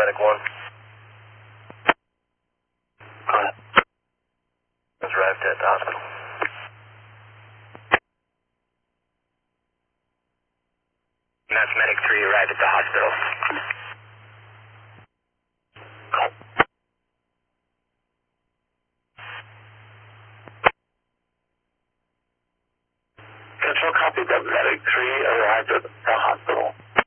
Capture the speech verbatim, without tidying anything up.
Medic one. Go ahead. Has arrived at the hospital. Mass Medic three arrived at the hospital. Control copy, the Medic three arrived at the hospital.